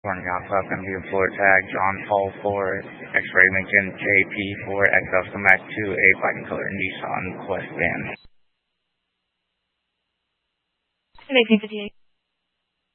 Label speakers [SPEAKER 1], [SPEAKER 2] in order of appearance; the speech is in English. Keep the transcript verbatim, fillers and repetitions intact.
[SPEAKER 1] Morning Alpha, M D Floor Tag, John Paul four, X-Ray Lincoln, J P four, X Alpha Mac two, A Black and Color Nissan Quest Van.
[SPEAKER 2] Good evening, Fatigue.